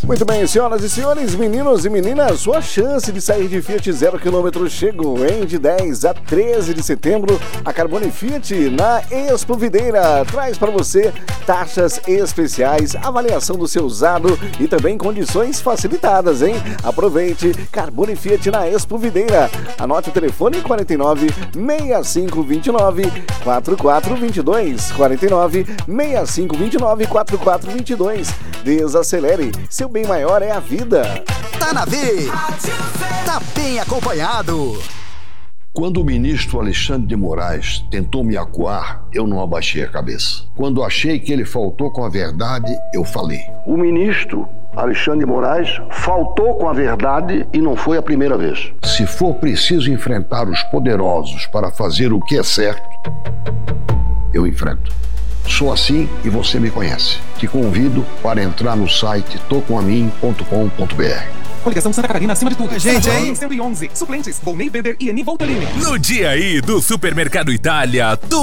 Muito bem, senhoras e senhores, meninos e meninas, sua chance de sair de Fiat 0 km chegou, hein? De 10 a 13 de setembro, a Carbone Fiat na Expo Videira traz para você taxas especiais, avaliação do seu usado e também condições facilitadas, hein? Aproveite, Carbone Fiat na Expo Videira. Anote o telefone 49 6529 4422, 49 6529 4422. Desacelere, seu bem maior é a vida. Tá na V, tá bem acompanhado. Quando o ministro Alexandre de Moraes tentou me acuar, eu não abaixei a cabeça. Quando achei que ele faltou com a verdade, eu falei. O ministro Alexandre de Moraes faltou com a verdade e não foi a primeira vez. Se for preciso enfrentar os poderosos para fazer o que é certo, eu enfrento. Sou assim e você me conhece. Te convido para entrar no site tocomamin.com.br. Coligação Santa Catarina acima de tudo. Gente, hein? 111. Suplentes, Volney Weber e Eni Voltolini. No dia aí do Supermercado Itália,